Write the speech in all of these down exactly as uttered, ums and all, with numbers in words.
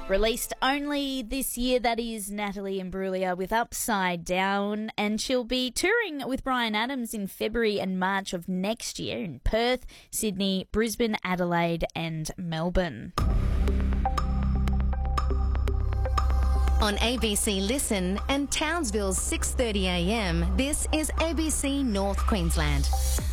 Released only this year, that is Natalie Imbruglia with Upside Down, and she'll be touring with Bryan Adams in February and March of next year in Perth, Sydney, Brisbane, Adelaide and Melbourne. On A B C Listen and Townsville's six thirty a m, this is A B C North Queensland.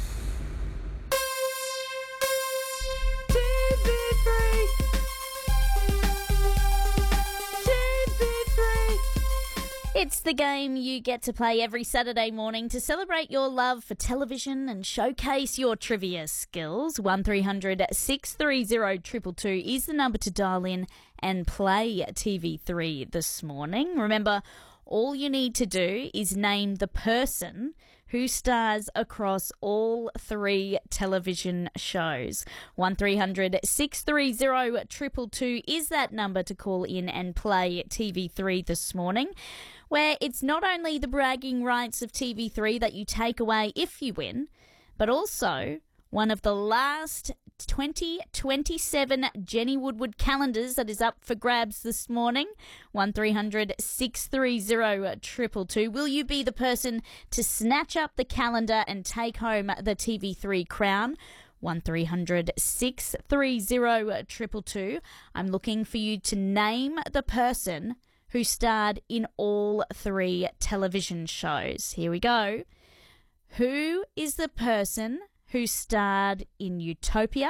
It's the game you get to play every Saturday morning to celebrate your love for television and showcase your trivia skills. one three hundred six three zero two two two is the number to dial in and play T V three this morning. Remember, all you need to do is name the person who stars across all three television shows. one three hundred six three zero two two two is that number to call in and play T V three this morning, where it's not only the bragging rights of T V three that you take away if you win, but also one of the last twenty twenty-seven Jenny Woodward calendars that is up for grabs this morning. one three hundred six three zero two two two. Will you be the person to snatch up the calendar and take home the T V three crown? one three hundred six three zero two two two. I'm looking for you to name the person who starred in all three television shows. Here we go. Who is the person who starred in Utopia,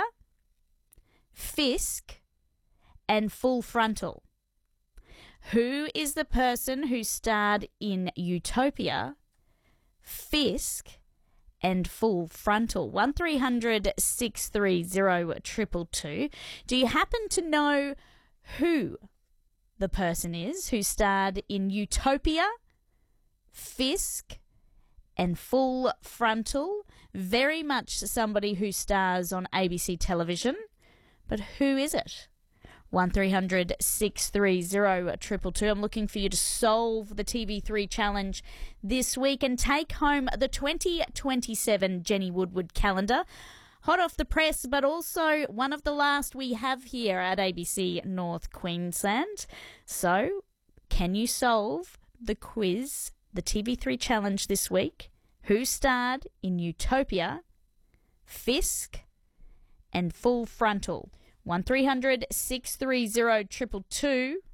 Fisk, and Full Frontal? Who is the person who starred in Utopia, Fisk, and Full Frontal? one three hundred six three zero two two two. Do you happen to know who the person is who starred in Utopia, Fisk, and Full Frontal? Very much somebody who stars on A B C television, but who is it? one three hundred six three zero two two two. I'm looking for you to solve the T V three challenge this week and take home the twenty twenty-seven Jenny Woodward calendar. Hot off the press, but also one of the last we have here at A B C North Queensland. So, can you solve the quiz, the T V three challenge this week? Who starred in Utopia, Fisk, and Full Frontal? one three hundred six three zero two two two.